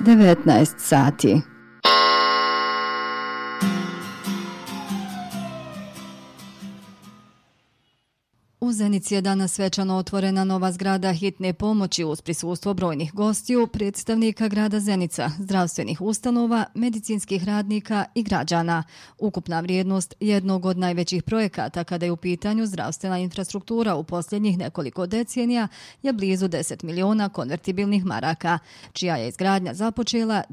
19 sati. U Zenici je danas svečano otvorena nova zgrada hitne pomoći uz prisustvo brojnih gostiju, predstavnika grada Zenica, zdravstvenih ustanova, medicinskih radnika i građana. Ukupna vrijednost jednog od najvećih projekata kada je u pitanju zdravstvena infrastruktura u posljednjih nekoliko decenija je blizu 10 miliona konvertibilnih maraka, čija je izgradnja započela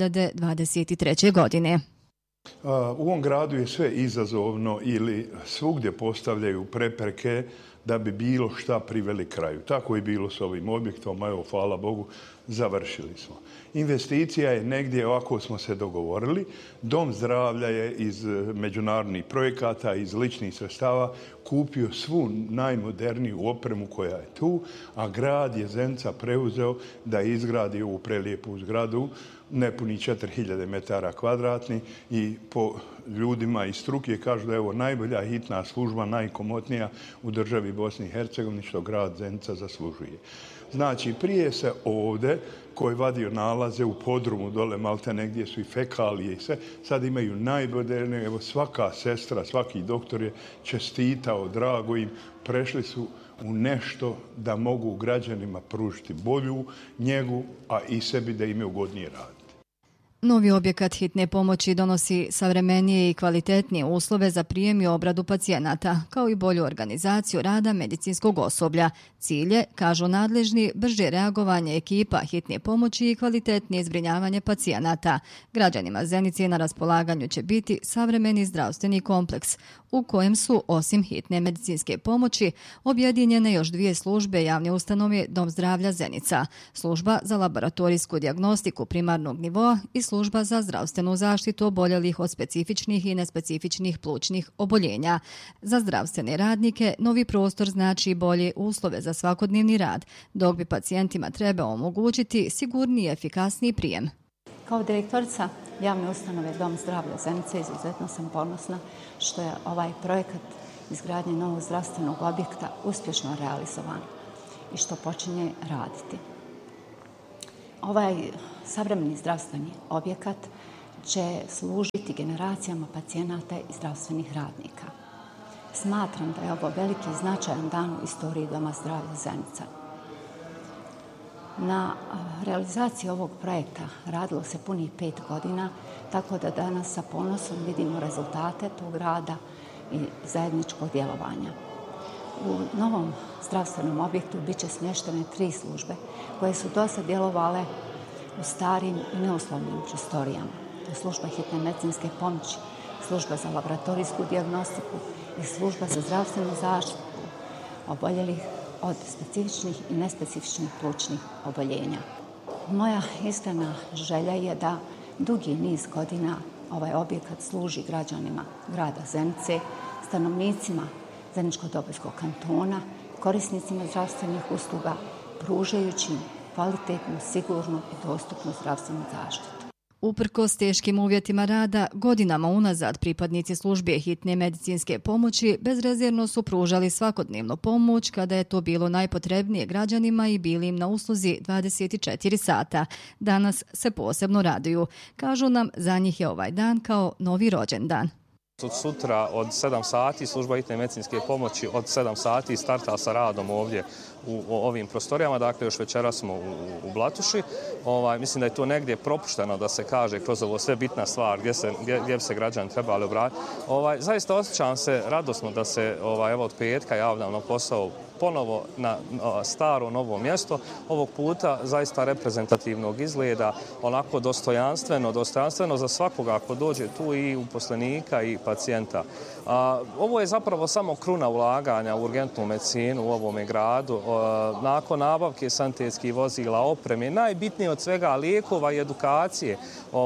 2023. godine. U ovom gradu je sve izazovno ili svugdje postavljaju prepreke da bi bilo šta priveli kraju. Tako je bilo s ovim objektom, a evo, hvala Bogu, završili smo. Investicija je negdje, ovako smo se dogovorili, Dom zdravlja je iz međunarodnih projekata, iz ličnih sredstava kupio svu najmoderniju opremu koja je tu, a grad je Zenica preuzeo da izgradi ovu prelijepu zgradu, nepuni 4000 metara kvadratnih i po ljudima iz struke kažu da je ovo najbolja hitna služba, najkomotnija u državi Bosni i Hercegovini, što grad Zenica zaslužuje. Znači, prije se ovdje, koji je vadio nalaze u podrumu dole malte negdje su i fekalije i sve, sad imaju najmodernije, evo svaka sestra, svaki doktor je čestitao, drago im, prešli su u nešto da mogu građanima pružiti bolju njegu, a i sebi da im je ugodnije raditi. Novi objekat hitne pomoći donosi savremenije i kvalitetnije uslove za prijem i obradu pacijenata, kao i bolju organizaciju rada medicinskog osoblja. Cilj je, kažu nadležni, brže reagovanje ekipa hitne pomoći i kvalitetnije zbrinjavanje pacijenata. Građanima Zenice na raspolaganju će biti savremeni zdravstveni kompleks, u kojem su, osim hitne medicinske pomoći, objedinjene još dvije službe javne ustanove Dom zdravlja Zenica, služba za laboratorijsku dijagnostiku primarnog nivoa i služba za zdravstvenu zaštitu oboljelih od specifičnih i nespecifičnih plućnih oboljenja. Za zdravstvene radnike novi prostor znači bolje uslove za svakodnevni rad, dok bi pacijentima trebao omogućiti sigurniji i efikasniji prijem. Kao direktorica javne ustanove Dom zdravlja Zenice izuzetno sam ponosna što je ovaj projekat izgradnje novog zdravstvenog objekta uspješno realizovan i što počinje raditi. Ovaj savremeni zdravstveni objekat će služiti generacijama pacijenata i zdravstvenih radnika. Smatram da je ovo veliki i značajan dan u istoriji Doma zdravlja Zenica. Na realizaciji ovog projekta radilo se punih 5 godina, tako da danas sa ponosom vidimo rezultate tog rada i zajedničkog djelovanja. U novom zdravstvenom objektu bit će smještene 3 službe koje su dosad djelovale u starim i neuslovnim prostorijama. To je služba hitne medicinske pomoći, služba za laboratorijsku dijagnostiku i služba za zdravstvenu zaštitu oboljelih od specifičnih i nespecifičnih plućnih oboljenja. Moja iskrena želja je da dugi niz godina ovaj objekat služi građanima grada Zenice, stanovnicima Zeničko-Dobojskog kantona, korisnicima zdravstvenih usluga, pružajući kvalitetnu, sigurnu i dostupnu zdravstvenu zaštitu. Uprkos teškim uvjetima rada, godinama unazad pripadnici službe hitne medicinske pomoći bezrezervno su pružali svakodnevnu pomoć kada je to bilo najpotrebnije građanima i bili im na usluzi 24 sata. Danas se posebno raduju. Kažu nam, za njih je ovaj dan kao novi rođendan. Od sutra od 7 sati služba hitne medicinske pomoći od 7 sati starta sa radom ovdje u ovim prostorijama, dakle još večeras smo u Blatuši. Mislim da je to negdje propušteno da se kaže kroz ovo sve bitna stvar gdje bi se građani trebali obratiti. Zaista osjećam se radosno da se evo od petka javljam na posao ponovo na staro novo mjesto, ovog puta zaista reprezentativnog izgleda, onako dostojanstveno za svakoga ko dođe tu, i uposlenika i pacijenta. Ovo je zapravo samo kruna ulaganja u urgentnu medicinu u ovome gradu. Nakon nabavke sanitetskih vozila, opreme, najbitnije od svega lijekova i edukacije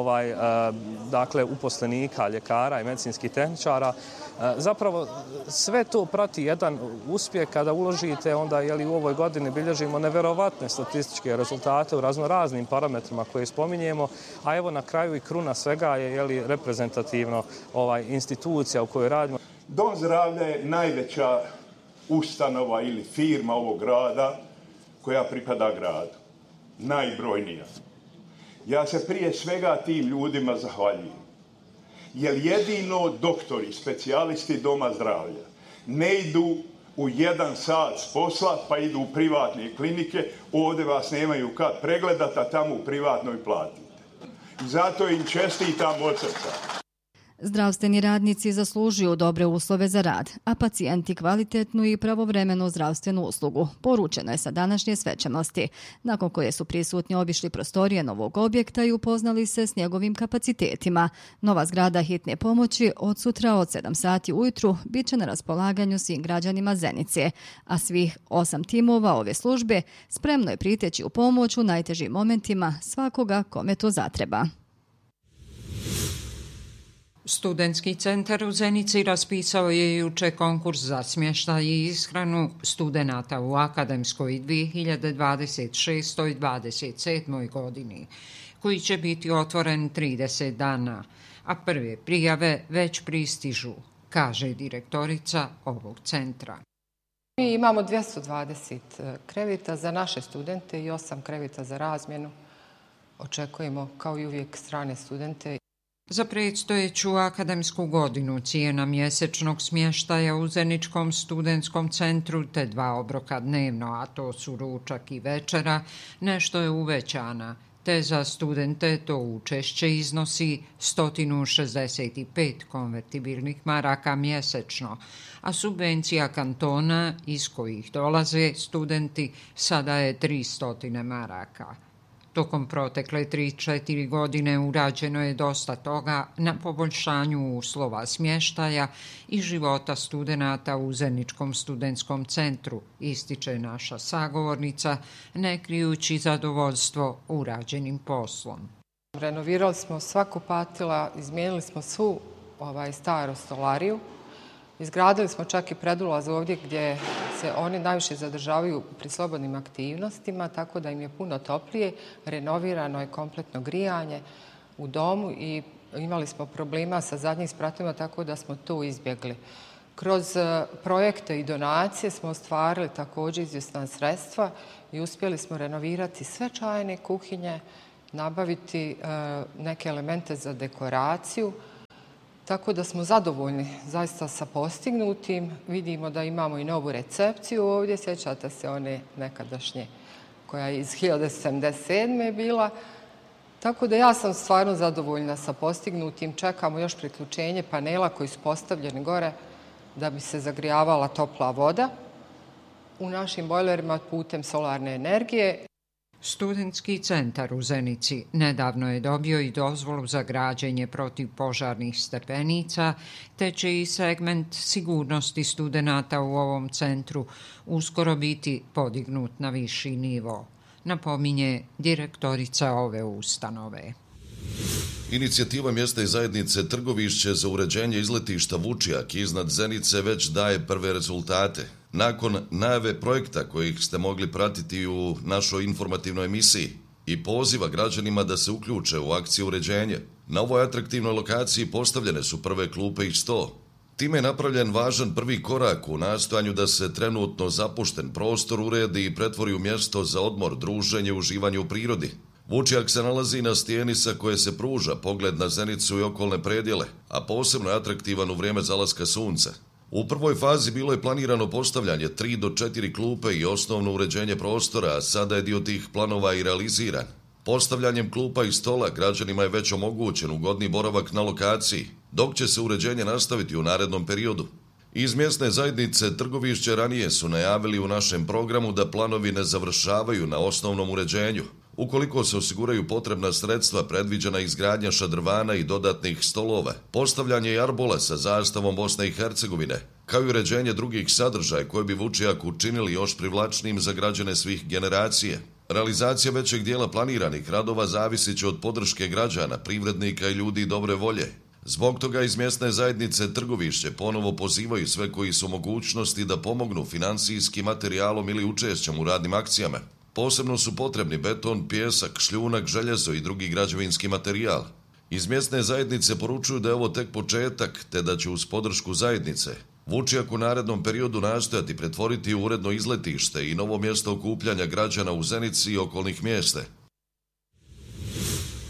dakle uposlenika, ljekara i medicinskih tehničara. Zapravo sve to prati jedan uspjeh kada uložite, onda u ovoj godini bilježimo neverovatne statističke rezultate u raznim parametrima koje spominjemo, a evo na kraju i kruna svega je reprezentativno institucija u kojoj radimo. Dom zdravlja je najveća ustanova ili firma ovog grada koja pripada gradu. Najbrojnija. Ja se prije svega tim ljudima zahvaljujem. Jer jedino doktori, specijalisti doma zdravlja ne idu u 1 sat s posla, pa idu u privatne klinike, ovdje vas nemaju kad pregledati, a tamo u privatnoj platite. I zato im čestitam od srca. Zdravstveni radnici zaslužuju dobre uslove za rad, a pacijenti kvalitetnu i pravovremenu zdravstvenu uslugu, poručeno je sa današnje svečanosti, nakon koje su prisutni obišli prostorije novog objekta i upoznali se s njegovim kapacitetima. Nova zgrada hitne pomoći od sutra od 7 sati ujutru bit će na raspolaganju svim građanima Zenice, a svih 8 timova ove službe spremno je priteći u pomoć u najtežim momentima svakoga kome to zatreba. Studentski centar u Zenici raspisao je juče konkurs za smještaj i ishranu studenata u akademskoj 2026. i 2027. godini, koji će biti otvoren 30 dana, a prve prijave već pristižu, kaže direktorica ovog centra. Mi imamo 220 kreveta za naše studente i 8 kreveta za razmjenu. Očekujemo kao i uvijek strane studente. Za predstojeću akademsku godinu cijena mjesečnog smještaja u Zeničkom studentskom centru te 2 obroka dnevno, a to su ručak i večera, nešto je uvećana, te za studente to učešće iznosi 165 konvertibilnih maraka mjesečno, a subvencija kantona iz kojih dolaze studenti sada je 300 maraka. Tokom protekle 3-4 godine urađeno je dosta toga na poboljšanju uslova smještaja i života studenata u Zeničkom studentskom centru, ističe naša sagovornica, ne krijući zadovoljstvo urađenim poslom. Renovirali smo sva kupatila, izmijenili smo svu staru stolariju, izgradili smo čak i predulaz ovdje gdje se oni najviše zadržavaju pri slobodnim aktivnostima, tako da im je puno toplije. Renovirano je kompletno grijanje u domu i imali smo problema sa zadnjim spratovima, tako da smo to izbjegli. Kroz projekte i donacije smo ostvarili također izvjesna sredstva i uspjeli smo renovirati sve čajne kuhinje, nabaviti neke elemente za dekoraciju, tako da smo zadovoljni zaista sa postignutim. Vidimo da imamo i novu recepciju ovdje, sjećate se one nekadašnje koja je iz 1977. bila. Tako da ja sam stvarno zadovoljna sa postignutim. Čekamo još priključenje panela koji su postavljeni gore da bi se zagrijavala topla voda u našim bojlerima putem solarne energije. Studentski centar u Zenici nedavno je dobio i dozvolu za građenje protivpožarnih stepenica, te će i segment sigurnosti studenata u ovom centru uskoro biti podignut na viši nivo, napominje direktorica ove ustanove. Inicijativa mjesta i zajednice Trgovišće za uređenje izletišta Vučjak iznad Zenice već daje prve rezultate. Nakon najave projekta kojih ste mogli pratiti u našoj informativnoj emisiji i poziva građanima da se uključe u akciju uređenja, na ovoj atraktivnoj lokaciji postavljene su prve klupe i sto. Time je napravljen važan prvi korak u nastojanju da se trenutno zapušten prostor uredi i pretvori u mjesto za odmor, druženje, uživanje u prirodi. Vučjak se nalazi na stijeni sa koje se pruža pogled na Zenicu i okolne predjele, a posebno je atraktivan u vrijeme zalaska sunca. U prvoj fazi bilo je planirano postavljanje 3 do 4 klupe i osnovno uređenje prostora, a sada je dio tih planova i realiziran. Postavljanjem klupa i stola građanima je već omogućen ugodni boravak na lokaciji, dok će se uređenje nastaviti u narednom periodu. Iz mjesne zajednice Trgovišće ranije su najavili u našem programu da planovi ne završavaju na osnovnom uređenju. Ukoliko se osiguraju potrebna sredstva, predviđena izgradnja šadrvana i dodatnih stolova, postavljanje jarbola sa zastavom Bosne i Hercegovine, kao i uređenje drugih sadržaja koje bi Vučjak učinili još privlačnim za građane svih generacija. Realizacija većeg dijela planiranih radova zavisit će od podrške građana, privrednika i ljudi dobre volje. Zbog toga iz mjesne zajednice Trgovišće ponovo pozivaju sve koji su u mogućnosti da pomognu financijskim materijalom ili učešćem u radnim akcijama. Posebno su potrebni beton, pijesak, šljunak, željezo i drugi građevinski materijal. Iz mjesne zajednice poručuju da je ovo tek početak, te da će uz podršku zajednice Vučjak u narednom periodu nastojati pretvoriti u uredno izletište i novo mjesto okupljanja građana u Zenici i okolnih mjesta.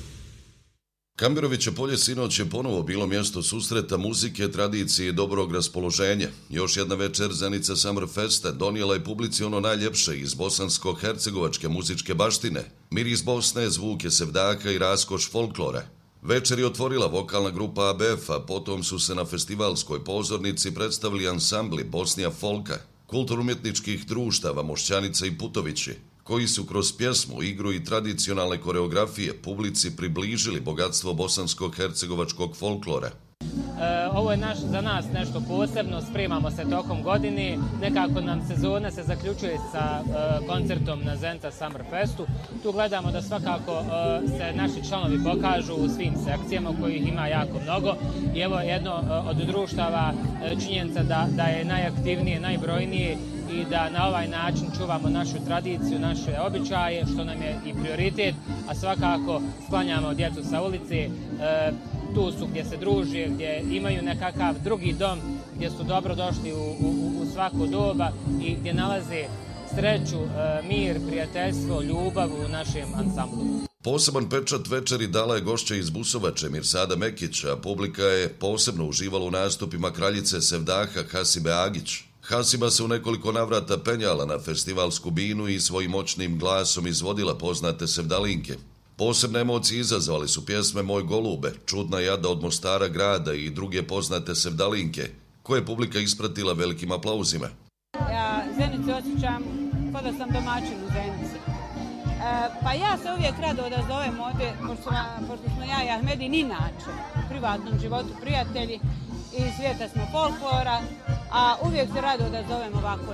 Kamberovića polje sinoć je ponovo bilo mjesto susreta muzike, tradicije i dobrog raspoloženja. Još jedna večer Zenica Summer Festa donijela je publici ono najljepše iz bosansko-hercegovačke muzičke baštine. Miris Bosne, zvuke sevdaha i raskoš folklora. Večer je otvorila vokalna grupa ABF, a potom su se na festivalskoj pozornici predstavili ansambli Bosnija Folka, kulturno-umjetničkih društava Mošćanica i Putovići, koji su kroz pjesmu, igru i tradicionalne koreografije publici približili bogatstvo bosansko-hercegovačkog folklora. Ovo je za nas nešto posebno, spremamo se tokom godine, nekako nam sezona se zaključuje sa koncertom na Zenica Summer Festu. Tu gledamo da svakako se naši članovi pokažu u svim sekcijama kojih ima jako mnogo i evo jedno od društava činjenica da je najaktivnije, najbrojnije i da na ovaj način čuvamo našu tradiciju, naše običaje, što nam je i prioritet, a svakako sklanjamo djecu sa ulice, tu su gdje se druže, gdje imaju nekakav drugi dom, gdje su dobro došli u svako doba i gdje nalaze sreću, mir, prijateljstvo, ljubav u našem ansamblu. Poseban pečat večeri dala je gošća iz Busovače Mirsada Mekić, a publika je posebno uživala u nastupima kraljice sevdaha Hasibe Agić. Hasiba se u nekoliko navrata penjala na festivalsku binu i svojim moćnim glasom izvodila poznate sevdalinke. Posebne emocije izazvali su pjesme Moj golube, Čudna jada od Mostara grada i druge poznate sevdalinke, koje je publika ispratila velikim aplauzima. Ja Zenicu osjećam kao da sam domaćin u Zenici. Pa ja se uvijek rado odazovem ovdje, pošto smo ja i Ahmedin inače u privatnom životu prijatelji i svijeta smo folklora, a uvijek se rado odazovem ovako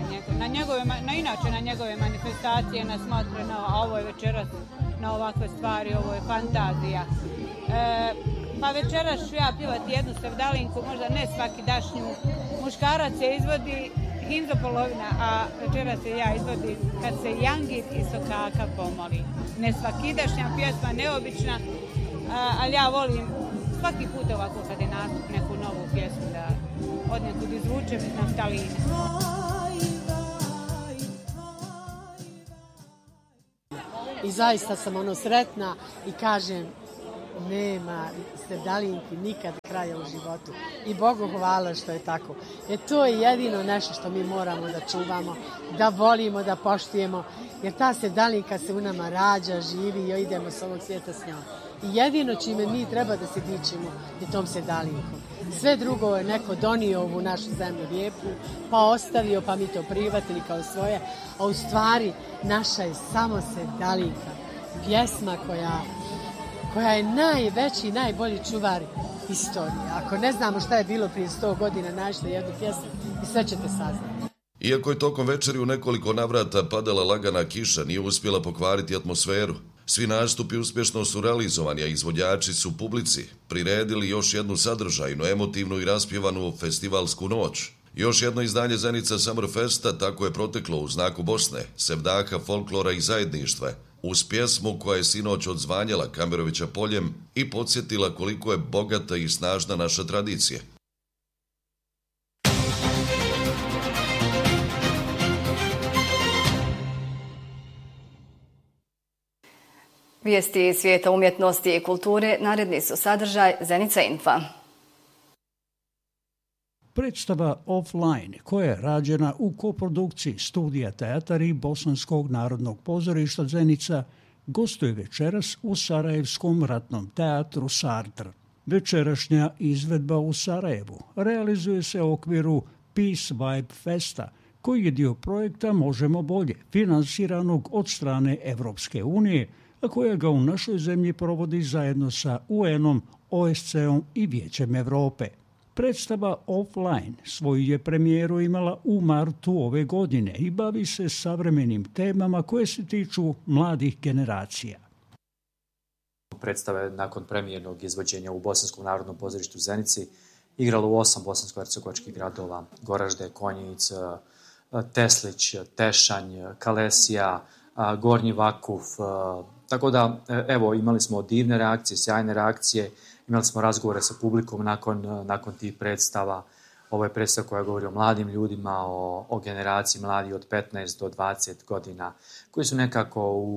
na njegove manifestacije, na smotre, a ovo je večeras na ovakve stvari, ovo je fantazija. Pa večeras ću ja pjevati jednu sevdalinku, možda ne svakidašnju. Muškarac se izvodi Hinzo polovina, a večeras se ja izvodim Kad se Jangit i Sokaka pomoli. Ne svakidašnja pjesma, neobična, ali ja volim svaki put ovako kad je nastup neku novu pjesmu da od nekud izvučem iz naftaline. I zaista sam sretna i kažem, nema sevdalinki nikad kraja u životu. I Bogu hvala što je tako. Jer to je jedino nešto što mi moramo da čuvamo, da volimo, da poštujemo. Jer ta sevdalinka se u nama rađa, živi i idemo s ovog svijeta s njom. I jedino čime mi treba da se dičimo je tom sevdalinkom. Sve drugo je neko donio ovu našu zemlju lijepu, pa ostavio, pa mi to prihvatili kao svoje. A u stvari naša je samo sevdalinka. Pjesma koja je najveći, najbolji čuvar istorije. Ako ne znamo šta je bilo prije 100 godina, nađite jednu pjesmu i sve ćete saznati. Iako je tokom večeri u nekoliko navrata padala lagana kiša, nije uspjela pokvariti atmosferu. Svi nastupi uspješno su realizovani, a izvođači su publici priredili još jednu sadržajnu, emotivnu i raspjevanu festivalsku noć. Još jedno izdanje Zenica Summer Festa tako je proteklo u znaku Bosne, sevdaha, folklora i zajedništva, uz pjesmu koja je sinoć odzvanjala Kamberovića poljem i podsjetila koliko je bogata i snažna naša tradicija. Vijesti svijeta umjetnosti i kulture, naredni su sadržaj Zenica Infa. Predstava Offline, koja je rađena u koprodukciji Studija teatar i Bosanskog narodnog pozorišta Zenica, gostuje večeras u Sarajevskom ratnom teatru Sartr. Večerašnja izvedba u Sarajevu realizuje se u okviru Peace Vibe Festa, koji je dio projekta Možemo bolje, finansiranog od strane Evropske unije, a koja ga u našoj zemlji provodi zajedno sa UN-om, OSCE-om i Vijećem Evrope. Predstava Offline svoju je premijeru imala u martu ove godine i bavi se savremenim temama koje se tiču mladih generacija. Predstava nakon premijernog izvođenja u Bosanskom narodnom pozorištu Zenici igrala u 8 bosansko-hercegovačkih gradova: Goražde, Konjic, Teslić, Tešanj, Kalesija, Gornji Vakuf. Tako da, evo, imali smo divne reakcije, sjajne reakcije, imali smo razgovore sa publikom nakon tih predstava. Ovo je predstava koja govori o mladim ljudima, o generaciji mladih od 15 do 20 godina, koji su nekako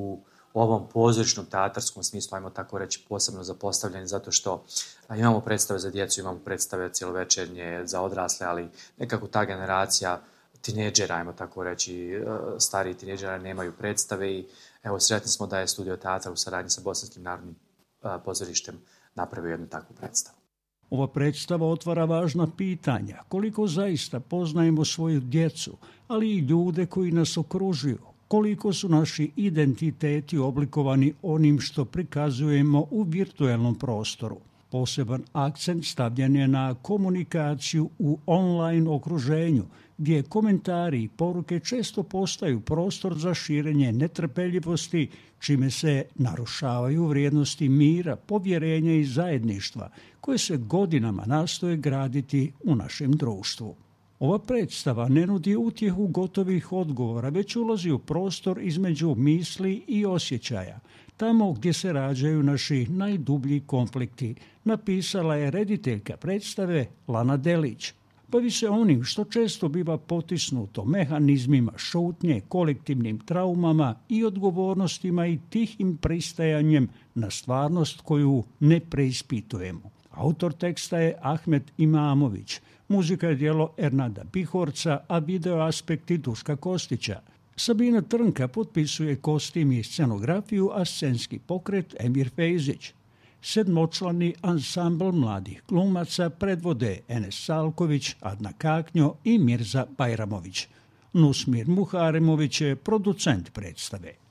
ovom pozorišnom teatarskom smislu, ajmo tako reći, posebno zapostavljeni, zato što imamo predstave za djecu, imamo predstave cjelovečernje za odrasle, ali nekako ta generacija tineđera, ajmo tako reći, stariji tineđera nemaju predstave i evo, sretni smo da je Studio teatra u saradnji sa Bosanskim narodnim pozorištem napravio jednu takvu predstavu. Ova predstava otvara važna pitanja, koliko zaista poznajemo svoju djecu, ali i ljude koji nas okružuju, koliko su naši identiteti oblikovani onim što prikazujemo u virtualnom prostoru. Poseban akcent stavljen je na komunikaciju u online okruženju, gdje komentari i poruke često postaju prostor za širenje netrpeljivosti, čime se narušavaju vrijednosti mira, povjerenja i zajedništva, koje se godinama nastoje graditi u našem društvu. Ova predstava ne nudi utjehu gotovih odgovora, već ulazi u prostor između misli i osjećaja, tamo gdje se rađaju naši najdublji konflikti, napisala je rediteljka predstave Lana Delić. Bavi se onim što često biva potisnuto mehanizmima šutnje, kolektivnim traumama i odgovornostima i tihim pristajanjem na stvarnost koju ne preispitujemo. Autor teksta je Ahmet Imamović, muzika je djelo Ernada Pihorca, a video aspekti Duška Kostića. Sabina Trnka potpisuje kostim i scenografiju, a scenski pokret Emir Fejzić. Sedmočlani ansambl mladih glumaca predvode Enes Salković, Adna Kaknjo i Mirza Bajramović. Nusmir Muharemović je producent predstave.